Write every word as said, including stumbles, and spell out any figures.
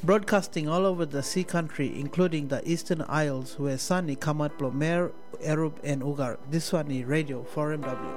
broadcasting all over the sea country, including the Eastern Isles, where Sunny Kamat Plomer, Erub, and Ugar. This one is Radio four M W.